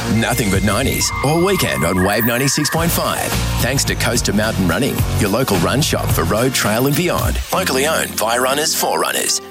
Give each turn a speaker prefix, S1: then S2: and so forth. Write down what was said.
S1: Nothing but 90s all weekend on Wave 96.5. Thanks to Coast to Mountain Running, your local run shop for road, trail and beyond. Locally owned by runners for runners.